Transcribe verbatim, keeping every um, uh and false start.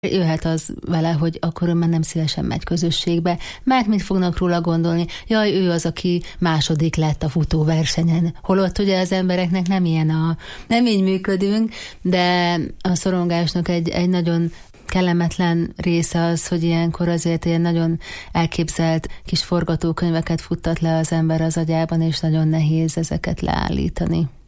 Jöhet az vele, hogy akkor ő már nem szívesen megy közösségbe, mert mit fognak róla gondolni? Jaj, ő az, aki második lett a futóversenyen. Holott ugye az embereknek nem ilyen a... nem így működünk, de a szorongásnak egy, egy nagyon kellemetlen része az, hogy ilyenkor azért ilyen nagyon elképzelt kis forgatókönyveket futtat le az ember az agyában, és nagyon nehéz ezeket leállítani.